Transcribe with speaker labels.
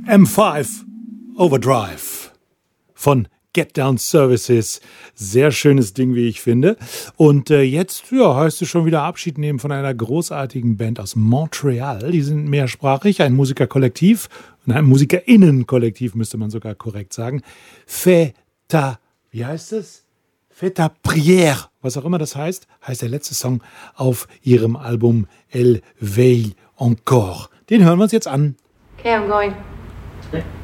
Speaker 1: M5 Overdrive von Get Down Services. Sehr schönes Ding, wie ich finde. Und jetzt heißt es schon wieder Abschied nehmen von einer großartigen Band aus Montreal. Die sind mehrsprachig, ein Musikerkollektiv und ein MusikerInnenkollektiv, müsste man sogar korrekt sagen. Wie heißt es? Fais ta prière, was auch immer das heißt der letzte Song auf ihrem Album Elle veille encore. Den hören wir uns jetzt an.
Speaker 2: Okay, I'm going. Okay.